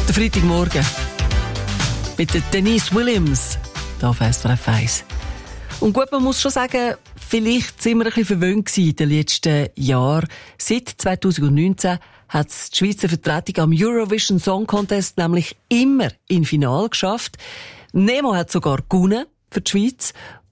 Der Freitagmorgen mit der Denise Williams hier auf SRF 1. Und gut, man muss schon sagen, vielleicht sind wir ein bisschen verwöhnt in den letzten Jahren. Seit 2019 hat die Schweizer Vertretung am Eurovision Song Contest nämlich immer im Finale geschafft. Nemo hat sogar gewonnen für die Schweiz.